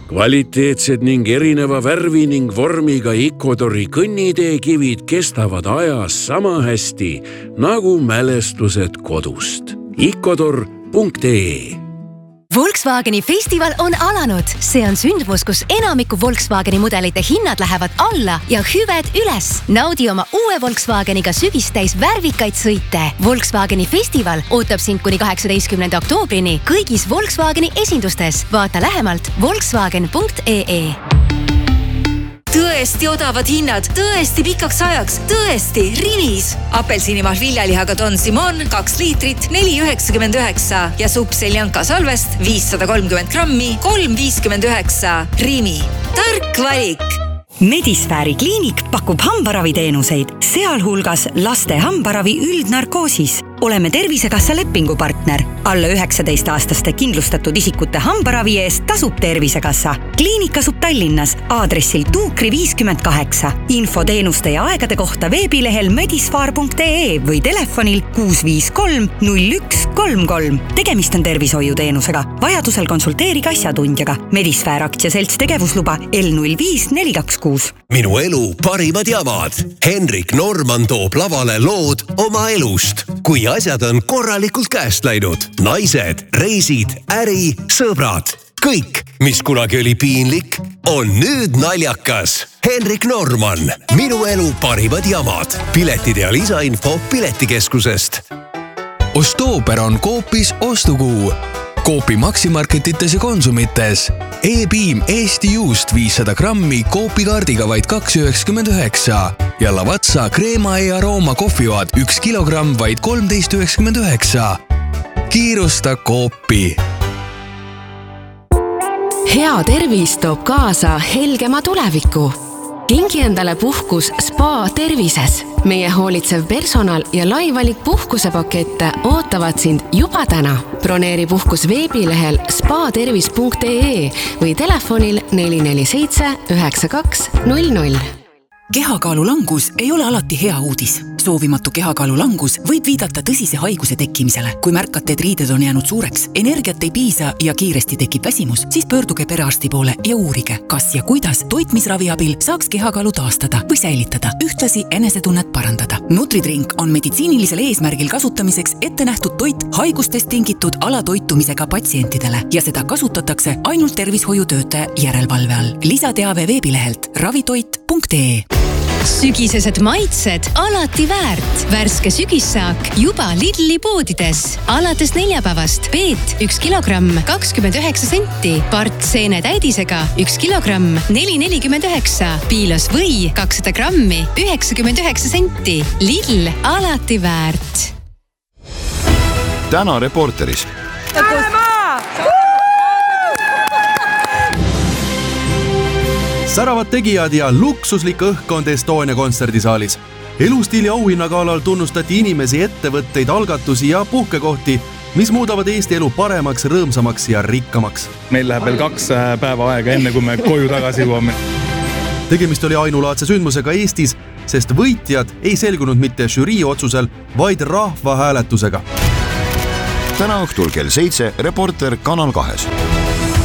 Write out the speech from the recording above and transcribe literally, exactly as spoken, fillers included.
Kvaliteetsed ning erineva värvi ning vormiga Icodori kõnniteekivid kestavad ajas sama hästi nagu mälestused kodust. Icodor punkt ee Volkswageni festival on alanud. See on sündmus, kus enamiku Volkswageni mudelite hinnad lähevad alla ja hüved üles. Naudi oma uue Volkswageniga sügistäis värvikaid sõite. Volkswageni festival ootab sind kuni kaheksateistkümnenda oktoobrini kõigis Volkswageni esindustes. Vaata lähemalt volkswagen punkt ee. Tõesti odavad hinnad, tõesti pikaks ajaks, tõesti Rimis. Apelsinimahl viljalihaga Don Simon kaks liitrit neli üheksakümmend üheksa ja supp seljanka salvest viissada kolmkümmend grammi kolm viiskümmend üheksa. Rimi. Tark valik. Medisfääri kliinik pakub hambaraviteenuseid, sealhulgas laste hambaravi üldnarkoosis. Oleme Tervisekassa lepingupartner. Alla üheksateist aastaste kindlustatud isikute hambaravi eest tasub Tervisekassa. Kliinik asub Tallinnas aadressil Tuukri viiskümmend kaheksa. Info teenuste ja aegade kohta veebilehel medisfaar punkt ee või telefonil kuus viis kolm null üks kolm kolm. Tegemist on tervishoiuteenusega. Vajadusel konsulteerige asjatundjaga. Medisfäär aktsiaselts tegevusluba L null viis neli kaks kuus. Minu elu parimad jamad. Henrik Norman toob lavale lood oma elust. Kui asjad on korralikult käest läinud. Naised, reisid, äri, sõbrad. Kõik, mis kunagi oli piinlik, on nüüd naljakas. Henrik Norman. Minu elu parimad jamad. Piletid ja lisainfo Piletikeskusest. Ostooper on Coopis ostukuu. Coopi maksimarketites ja konsumites. E-Beam Eesti juust viissada grammi Coopi kaardiga vaid kaks üheksakümmend üheksa ja Lavazza Crema e Aroma kohvivaad üks kilogramm vaid kolmteist üheksakümmend üheksa. Kiirusta Coopi. Hea tervis toob kaasa helgema tuleviku. Kingi endale puhkus Spa Tervises. Meie hoolitsev personal ja laivalik puhkusepakette ootavad sind juba täna. Broneeri puhkus veebilehel spa tervis punkt ee või telefonil neli neli seitse üheksa kaks null null. Kehakaalu langus ei ole alati hea uudis. Soovimatu kehakaalu langus võib viidata tõsise haiguse tekkimisele. Kui märkate, et riided on jäänud suureks, energiat ei piisa ja kiiresti tekib väsimus, siis pöörduge perearsti poole ja uurige, kas ja kuidas toitmisravi abil saaks kehakaalu taastada või säilitada, ühtlasi enesetunnet parandada. Nutridrink on meditsiinilisel eesmärgil kasutamiseks ette nähtud toit haigustest tingitud alatoitumisega patsientidele ja seda kasutatakse ainult tervishoiutöötaja järelevalve all. Lisateave veebilehelt ravitoit punkt ee. Sügisesed maitsed alati väärt. Värske sügissaak juba Lidli poodides. Alates neljapäevast peet üks kilogramm kakskümmend üheksa senti. Part seene täidisega üks kilogramm neli nelikümmend üheksa. Piilos või kakssada grammi üheksakümmend üheksa senti. Lidl alati väärt. Täna Reporteris. Säravad tegijad ja luksuslik õhkkond Estonia kontserdisaalis. Elustiili auhinnagaalal tunnustati inimesi, ettevõtteid, algatusi ja puhkekohti, mis muudavad Eesti elu paremaks, rõõmsamaks ja rikkamaks. Meil läheb veel kaks päeva aega enne, kui me koju tagasi jõuame. Tegemist oli ainulaadse sündmusega Eestis, sest võitjad ei selgunud mitte žürii otsusel, vaid rahva hääletusega. Täna õhtul kell seitse Reporter Kanal kahes.